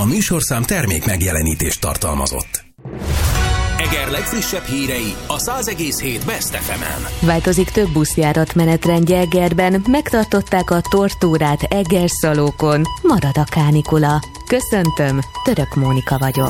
A műsorszám termék megjelenítést tartalmazott. Eger legfrissebb hírei a 100,7 Best FM-en. Változik több buszjárat menetrendje Egerben, megtartották a tortúrát Eger-Szalókon, marad a kánikula. Köszöntöm, Török Mónika vagyok.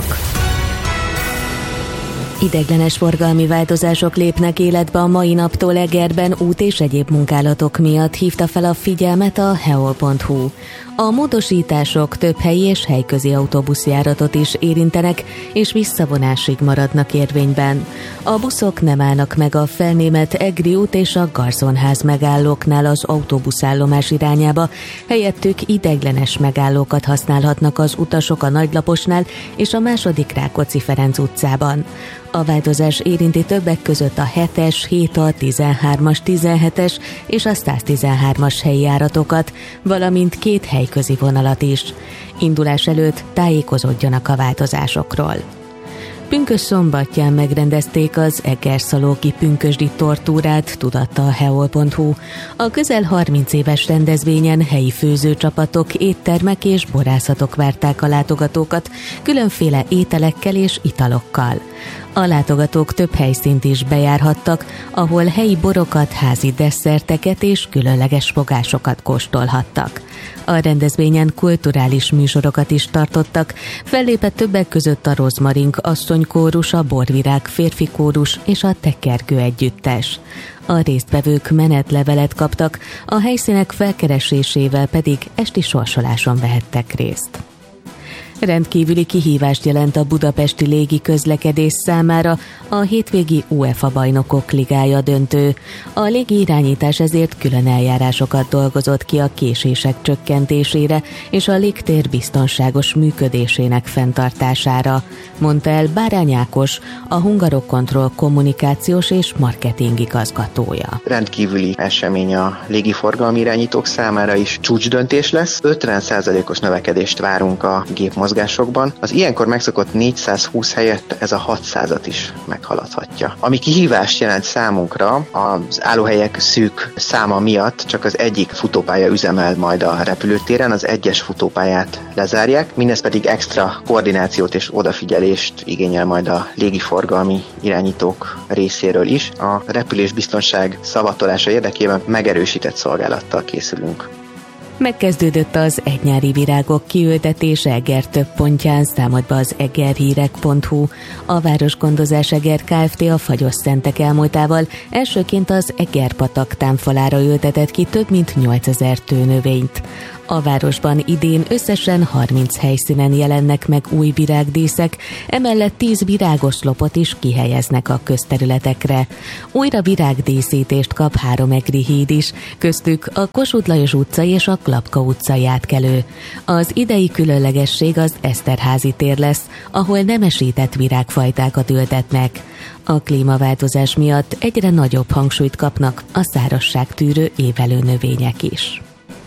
Ideiglenes forgalmi változások lépnek életbe a mai naptól Egerben út és egyéb munkálatok miatt, hívta fel a figyelmet a heol.hu. A módosítások több helyi és helyközi autóbuszjáratot is érintenek, és visszavonásig maradnak érvényben. A buszok nem állnak meg a Felnémet Egri út és a Garzonház megállóknál az autóbuszállomás irányába, helyettük ideiglenes megállókat használhatnak az utasok a Nagylaposnál és a II. Rákóczi-Ferenc utcában. A változás érinti többek között a 7-es, 7A, 13-as, 17-es és a 113-as helyi járatokat, valamint két helyközi vonalat is. Indulás előtt tájékozódjanak a változásokról. Pünkösd-szombatján megrendezték az Eger-Szalóki pünkösdi tortúrát, tudatta a heol.hu. A közel 30 éves rendezvényen helyi főzőcsapatok, éttermek és borászatok várták a látogatókat különféle ételekkel és italokkal. A látogatók több helyszínt is bejárhattak, ahol helyi borokat, házi desszerteket és különleges fogásokat kóstolhattak. A rendezvényen kulturális műsorokat is tartottak, fellépett többek között a Rozmarink asszonykórus, a Borvirág férfi kórus és a Tekergő együttes. A résztvevők menetlevelet kaptak, a helyszínek felkeresésével pedig esti sorsoláson vehettek részt. Rendkívüli kihívást jelent a budapesti légi közlekedés számára a hétvégi UEFA bajnokok ligája döntő. A légi irányítás ezért külön eljárásokat dolgozott ki a késések csökkentésére és a légtér biztonságos működésének fenntartására, mondta el Bárány Ákos, a Hungarocontrol kommunikációs és marketing igazgatója. Rendkívüli esemény a légiforgalmi irányítók számára is, csúcsdöntés lesz, 50%-os növekedést várunk a gépmozgásokban. Az ilyenkor megszokott 420 helyett ez a 600-at is meghaladhatja. Ami kihívást jelent számunkra, az állóhelyek szűk száma miatt csak az egyik futópálya üzemel majd a repülőtéren, az egyes futópályát lezárják, mindez pedig extra koordinációt és odafigyelést igényel majd a légiforgalmi irányítók részéről is. A repülésbiztonság szavatolása érdekében megerősített szolgálattal készülünk. Megkezdődött az egynyári virágok kiültetése Eger több pontján, számolt be az egerhírek.hu. A Városgondozás Eger Kft. A Fagyos Szentek elmúltával elsőként az Eger-patak támfalára ültetett ki több mint 8000 tőnövényt. A városban idén összesen 30 helyszínen jelennek meg új virágdíszek, emellett 10 virágoszlopot is kihelyeznek a közterületekre. Újra virágdíszítést kap 3 egri híd is, köztük a Kossuth Lajos utca és a Klapka utcai átkelő. Az idei különlegesség az Eszterházi tér lesz, ahol nemesített virágfajtákat ültetnek. A klímaváltozás miatt egyre nagyobb hangsúlyt kapnak a szárazságtűrő évelő növények is.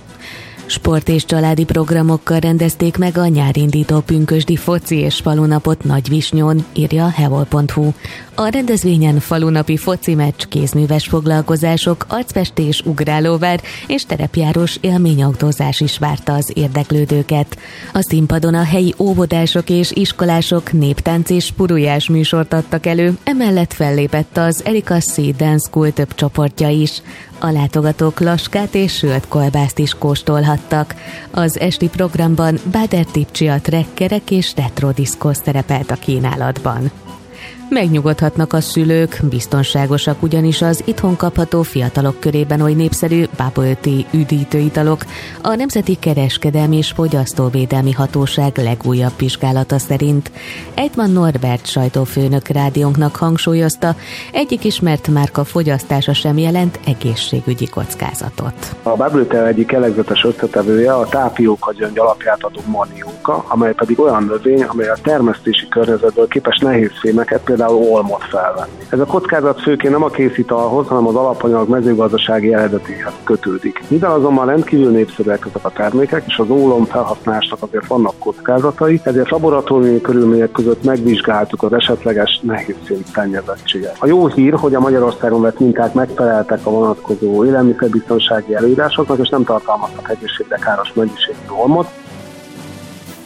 Sport és családi programokkal rendezték meg a nyárindító pünkösdi foci és falunapot Nagyvisnyón, írja a heol.hu. A rendezvényen falunapi foci meccs, kézműves foglalkozások, arcfestés, ugrálóvár és terepjárós élményautózás is várta az érdeklődőket. A színpadon a helyi óvodások és iskolások néptánc és purujás műsort adtak elő, emellett fellépett az Erika C. Dance School több csoportja is. A látogatók laskát és sült kolbászt is kóstolhattak. Az esti programban Báder Tipcsia, trekkerek és retro diszkó szerepelt a kínálatban. Megnyugodhatnak a szülők, biztonságosak ugyanis az itthon kapható fiatalok körében oly népszerű bubble tea üdítőitalok. A Nemzeti Kereskedelmi és Fogyasztóvédelmi Hatóság legújabb vizsgálata szerint. Eidman Norbert sajtófőnök rádiónknak hangsúlyozta, egyik ismert márka fogyasztása sem jelent egészségügyi kockázatot. A bubble tea egyik jellegzetes összetevője a tápióka gyöngy alapját adó manióka, amely pedig olyan növény, amely a termesztési környezetből képes nehéz fémeket, például olmot felvenni. Ez a kockázat főként nem a kézitalhoz, hanem az alapanyag mezőgazdasági eredetéhez kötődik. Mivel azonban rendkívül népszerűek ezek a termékek, és az ólom felhasználásnak azért vannak kockázatai, ezért laboratóriumi körülmények között megvizsgáltuk az esetleges nehézfém szennyezettséget. A jó hír, hogy a Magyarországon vett minták megfeleltek a vonatkozó élelmiszerbiztonsági előírásoknak, és nem tartalmaznak egészségre káros mennyiségű olmot.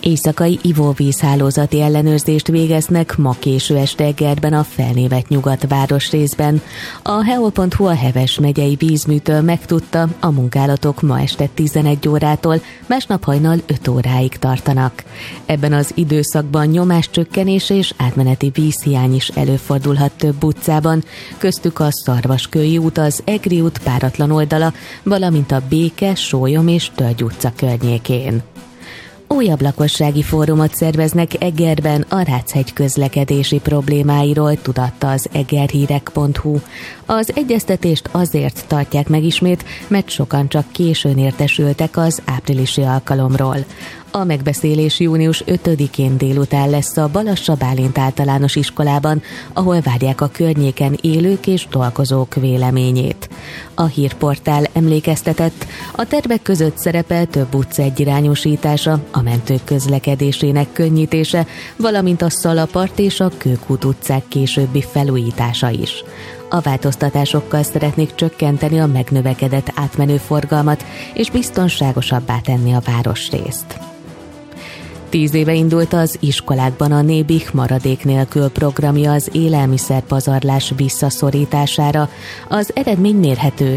Éjszakai ivóvízhálózati ellenőrzést végeznek ma késő este Egerben a felnévett Nyugat városrészben. A heol.hu a Heves megyei vízműtől megtudta, a munkálatok ma este 11 órától, másnap hajnal 5 óráig tartanak. Ebben az időszakban nyomáscsökkenés és átmeneti vízhiány is előfordulhat több utcában, köztük a Szarvaskői út, az Egri út páratlan oldala, valamint a Béke, Sólyom és Tölgy utca környékén. Újabb lakossági fórumot szerveznek Egerben a Ráchegy közlekedési problémáiról, tudatta az egerhírek.hu. Az egyeztetést azért tartják meg ismét, mert sokan csak későn értesültek az áprilisi alkalomról. A megbeszélés június 5-én délután lesz a Balassa Bálint általános iskolában, ahol várják a környéken élők és dolgozók véleményét. A hírportál emlékeztetett, a tervek között szerepel több utca egyirányosítása, a mentők közlekedésének könnyítése, valamint a Szalapart és a Kőkút utcák későbbi felújítása is. A változtatásokkal szeretnék csökkenteni a megnövekedett átmenő forgalmat és biztonságosabbá tenni a városrészt. 10 éve indult az iskolákban a Nébih maradék nélkül programja az élelmiszerpazarlás visszaszorítására. Az eredmény mérhető,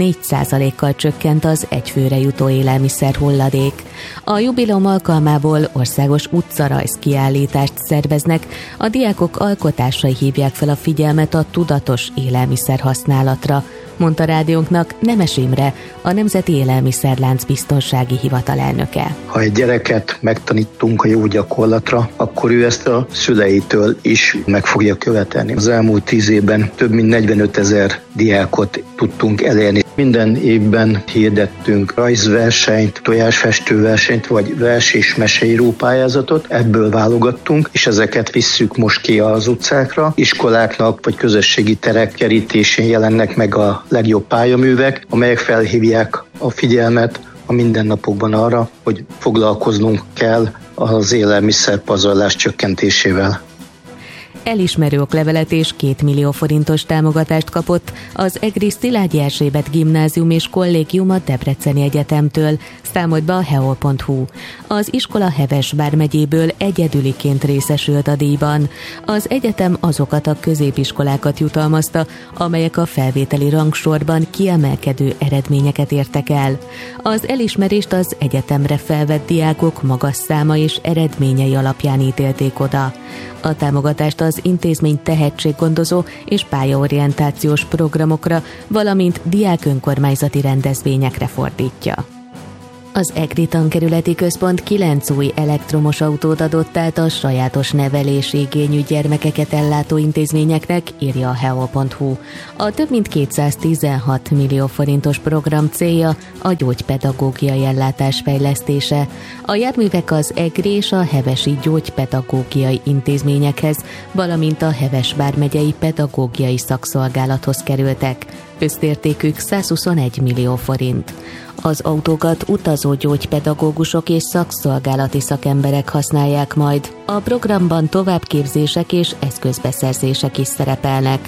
4%-kal csökkent az egyfőre jutó élelmiszer hulladék. A jubileum alkalmából országos utcarajz kiállítást szerveznek, a diákok alkotásai hívják fel a figyelmet a tudatos élelmiszer használatra, mondta rádiónknak Nemes Imre, a Nemzeti Élelmiszerlánc Biztonsági Hivatal elnöke. Ha egy gyereket megtanítunk a jó gyakorlatra, akkor ő ezt a szüleitől is meg fogja követelni. Az elmúlt 10 évben több mint 45 000 diákot tudtunk elérni. Minden évben hirdettünk rajzversenyt, tojásfestőversenyt, vagy vers- és meseíró pályázatot. Ebből válogattunk, és ezeket visszük most ki az utcákra. Iskoláknak vagy közösségi terek kerítésén jelennek meg a legjobb pályaművek, amelyek felhívják a figyelmet a mindennapokban arra, hogy foglalkoznunk kell az élelmiszerpazarlás csökkentésével. Elismerő oklevelet és 2 millió forintos támogatást kapott az Egri Szilágyi Erzsébet Gimnázium és Kollégium a Debreceni Egyetemtől, számolt be a heol.hu. Az iskola Heves vármegyéből egyedüliként részesült a díjban. Az egyetem azokat a középiskolákat jutalmazta, amelyek a felvételi rangsorban kiemelkedő eredményeket értek el. Az elismerést az egyetemre felvett diákok magas száma és eredményei alapján ítélték oda. A támogatást az intézmény tehetséggondozó és pályaorientációs programokra, valamint diákönkormányzati rendezvényekre fordítja. Az Egri Tankerületi Központ 9 új elektromos autót adott át a sajátos nevelési igényű gyermekeket ellátó intézményeknek, írja a heol.hu. A több mint 216 millió forintos program célja a gyógypedagógiai ellátás fejlesztése. A járművek az Egri és a Hevesi gyógypedagógiai intézményekhez, valamint a Heves vármegyei pedagógiai szakszolgálathoz kerültek. Összértékük 121 millió forint. Az autókat utazó gyógypedagógusok és szakszolgálati szakemberek használják majd. A programban továbbképzések és eszközbeszerzések is szerepelnek.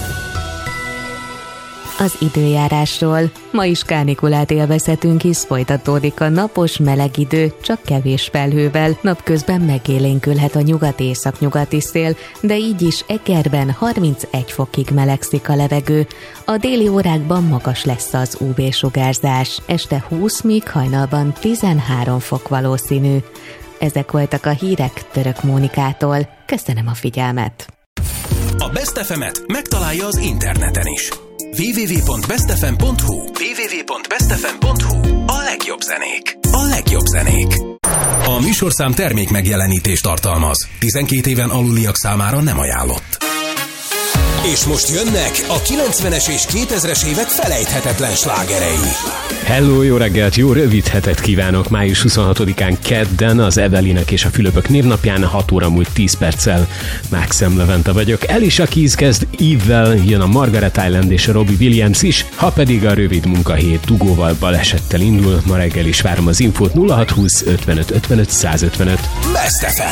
Az időjárásról. Ma is kánikulát élvezhetünk, hisz folytatódik a napos meleg idő, csak kevés felhővel. Napközben megélénkülhet a nyugat-északnyugati szél, de így is Egerben 31 fokig melegszik a levegő. A déli órákban magas lesz az UV-sugárzás. Este 20, míg hajnalban 13 fok valószínű. Ezek voltak a hírek Török Mónikától. Köszönöm a figyelmet! A Best FM-et megtalálja az interneten is. www.bestfm.hu www.bestfm.hu A legjobb zenék. A legjobb zenék. A műsorszám termék megjelenítést tartalmaz. 12 éven aluliak számára nem ajánlott. És most jönnek a 90-es és 2000-es évek felejthetetlen slágerei. Hello, jó reggelt, jó rövid hetet kívánok! Május 26-án kedden az Evelinek és a Fülöpök névnapján 6 óra múlt 10 perccel Maxem Levente vagyok. Alicia Keys kezd Eve-vel, jön a Margaret Island és a Robbie Williams is, ha pedig a rövid munkahét dugóval balesettel indul. Ma reggel is várom az infót 0620 55 55 155. Best FM.